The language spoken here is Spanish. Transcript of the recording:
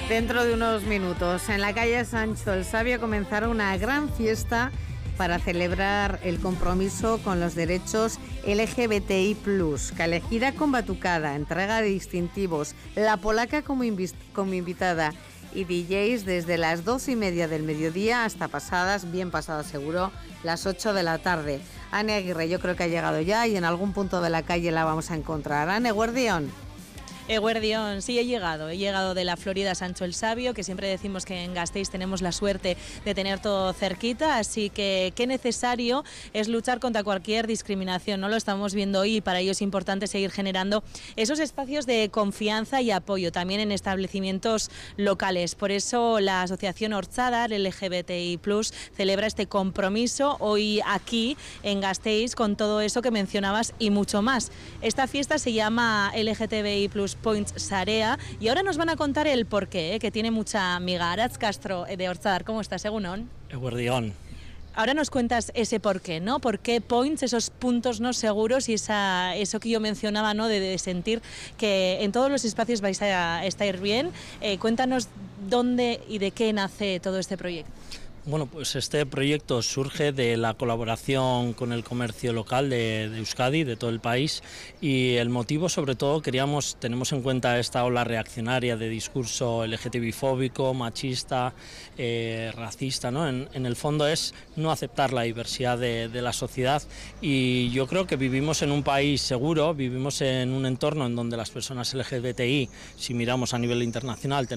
Dentro de unos minutos, en la calle Sancho el Sabio comenzará una gran fiesta para celebrar el compromiso con los derechos LGBTI+, calejira con batucada, entrega de distintivos, la polaca como invitada y DJs desde las 2:30 del mediodía hasta bien pasadas seguro, las 8 de la tarde. Ane Aguirre yo creo que ha llegado ya y en algún punto de la calle la vamos a encontrar. Ane, guardión. Guardión, sí, he llegado de la Florida Sancho el Sabio, que siempre decimos que en Gasteiz tenemos la suerte de tener todo cerquita, así que qué necesario es luchar contra cualquier discriminación, ¿no? Lo estamos viendo hoy y para ello es importante seguir generando esos espacios de confianza y apoyo también en establecimientos locales. Por eso la asociación Ortzadar LGBTI+, celebra este compromiso hoy aquí en Gasteiz con todo eso que mencionabas y mucho más. Esta fiesta se llama LGTBI+ Points Sarea y ahora nos van a contar el porqué, que tiene mucha amiga. Aratz Castro de Ortzadar, ¿cómo estás, Egunon? Eguerdión. Ahora nos cuentas ese porqué, ¿no? ¿Por qué points, esos puntos no seguros y eso que yo mencionaba, ¿no? De sentir que en todos los espacios vais a estar bien? Cuéntanos dónde y de qué nace todo este proyecto. Bueno, pues este proyecto surge de la colaboración con el comercio local de Euskadi, de todo el país, y el motivo sobre todo tenemos en cuenta esta ola reaccionaria de discurso LGTBI-fóbico, machista, racista, ¿no? En el fondo es no aceptar la diversidad de la sociedad, y yo creo que vivimos en un país seguro, vivimos en un entorno en donde las personas LGBTI, si miramos a nivel internacional,